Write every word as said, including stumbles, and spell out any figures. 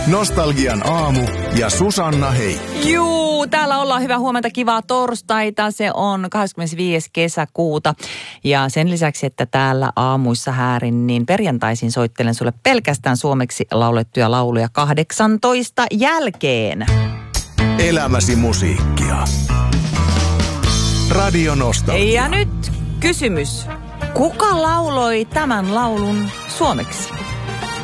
Nostalgian aamu ja Susanna Heikki. Juu, täällä ollaan. Hyvää huomenta, kivaa torstaita. Se on kahdeskymmenesviides kesäkuuta. Ja sen lisäksi, että täällä aamuissa häärin, niin perjantaisin soittelen sulle pelkästään suomeksi laulettuja lauluja kahdeksantoista jälkeen. Elämäsi musiikkia. Radio Nostalgia. Ja nyt kysymys. Kuka lauloi tämän laulun suomeksi?